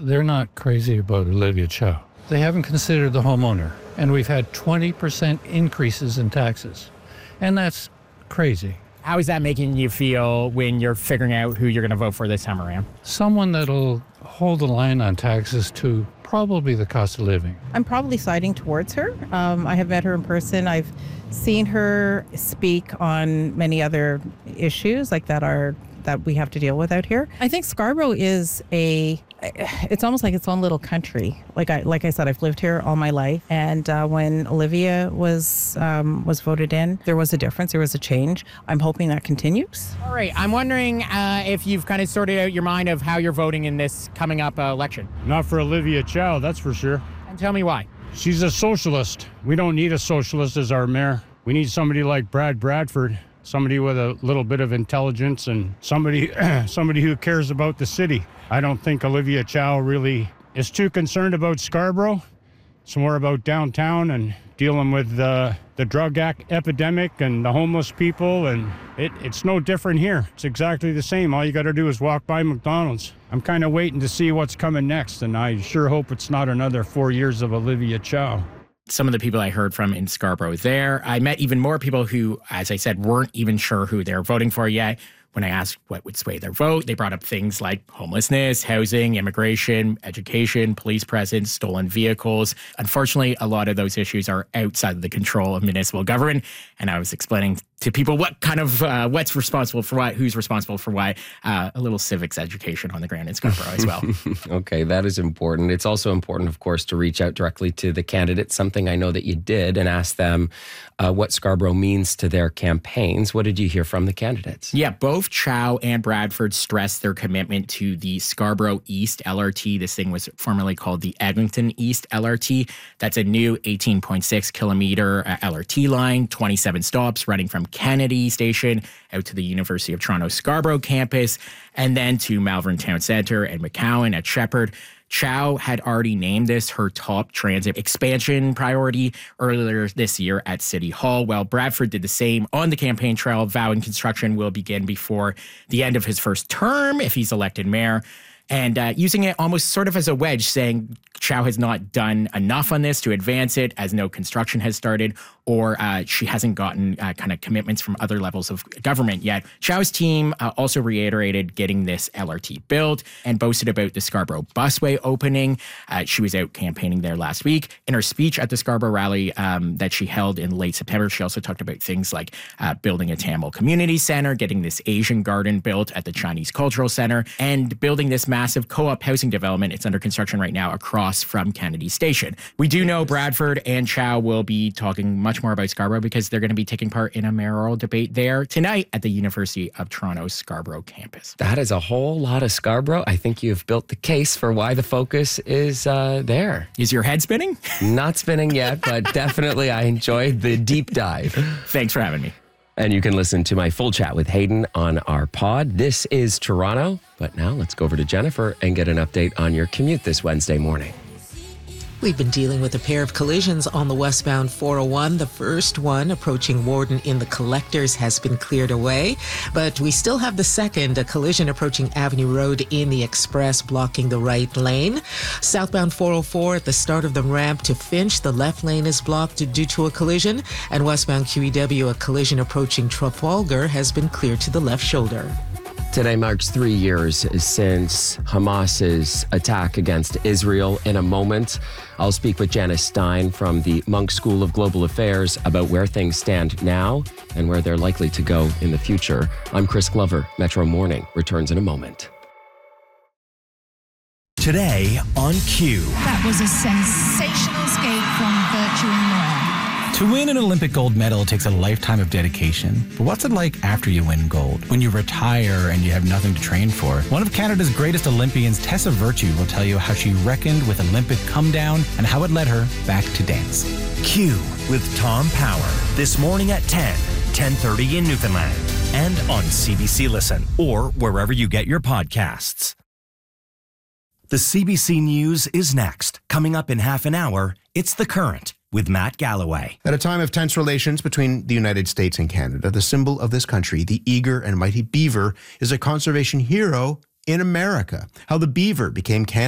they're not crazy about Olivia Chow. They haven't considered the homeowner, and we've had 20% increases in taxes, and that's crazy. How is that making you feel when you're figuring out who you're going to vote for this time around? Someone that'll hold the line on taxes to probably the cost of living. I'm probably siding towards her. I have met her in person. I've seen her speak on many other issues like that we have to deal with out here. I think Scarborough is it's almost like its own little country. Like I said, I've lived here all my life, and when Olivia was voted in, there was a difference. There was a change. I'm hoping that continues. All right. I'm wondering if you've kind of sorted out your mind of how you're voting in this coming up election. Not for Olivia Chow, that's for sure. And tell me why. She's a socialist. We don't need a socialist as our mayor. We need somebody like Brad Bradford, somebody with a little bit of intelligence and somebody who cares about the city. I don't think Olivia Chow really is too concerned about Scarborough. It's more about downtown and dealing with the drug epidemic and the homeless people, and it's no different here. It's exactly the same. All you got to do is walk by McDonald's. I'm kind of waiting to see what's coming next, and I sure hope it's not another 4 years of Olivia Chow. Some of the people I heard from in Scarborough there, I met even more people who, as I said, weren't even sure who they're voting for yet. When I asked what would sway their vote, they brought up things like homelessness, housing, immigration, education, police presence, stolen vehicles. Unfortunately, a lot of those issues are outside of the control of municipal government. And I was explaining to people what's responsible for what, who's responsible for what, a little civics education on the ground in Scarborough as well. Okay, that is important. It's also important, of course, to reach out directly to the candidates, something I know that you did, and ask them what Scarborough means to their campaigns. What did you hear from the candidates? Yeah, both Chow and Bradford stressed their commitment to the Scarborough East LRT. This thing was formerly called the Eglinton East LRT. That's a new 18.6 kilometer LRT line, 27 stops running from Kennedy Station out to the University of Toronto Scarborough campus, and then to Malvern Town Centre and McCowan at Sheppard. Chow had already named this her top transit expansion priority earlier this year at City Hall. Well, Bradford did the same on the campaign trail, vowing construction will begin before the end of his first term if he's elected mayor. And using it almost sort of as a wedge, saying Chow has not done enough on this to advance it, as no construction has started, or she hasn't gotten kind of commitments from other levels of government yet. Chow's team also reiterated getting this LRT built and boasted about the Scarborough busway opening. She was out campaigning there last week. In her speech at the Scarborough rally that she held in late September, she also talked about things like building a Tamil community center, getting this Asian garden built at the Chinese Cultural Center, and building this massive co-op housing development. It's under construction right now across from Kennedy Station. We do know Bradford and Chow will be talking much more about Scarborough because they're going to be taking part in a mayoral debate there tonight at the University of Toronto's Scarborough campus. That is a whole lot of Scarborough. I think you've built the case for why the focus is there. Is your head spinning? Not spinning yet, but definitely I enjoyed the deep dive. Thanks for having me. And you can listen to my full chat with Hayden on our pod. This is Toronto. But now let's go over to Jennifer and get an update on your commute this Wednesday morning. We've been dealing with a pair of collisions on the westbound 401. The first one approaching Warden in the Collectors has been cleared away, but we still have the second, a collision approaching Avenue Road in the Express, blocking the right lane. Southbound 404 at the start of the ramp to Finch, the left lane is blocked due to a collision, and westbound QEW, a collision approaching Trafalgar has been cleared to the left shoulder. Today marks 3 years since Hamas's attack against Israel. In a moment, I'll speak with Janice Stein from the Munk School of Global Affairs about where things stand now and where they're likely to go in the future. I'm Chris Glover. Metro Morning returns in a moment. Today on Q. That was a sensational skate from Virtue Moran. To win an Olympic gold medal takes a lifetime of dedication. But what's it like after you win gold? When you retire and you have nothing to train for? One of Canada's greatest Olympians, Tessa Virtue, will tell you how she reckoned with Olympic come down and how it led her back to dance. Q with Tom Power. This morning at 10:30 in Newfoundland. And on CBC Listen or wherever you get your podcasts. The CBC News is next. Coming up in half an hour, it's The Current with Matt Galloway. At a time of tense relations between the United States and Canada, the symbol of this country, the eager and mighty beaver, is a conservation hero in America. How the beaver became Canada's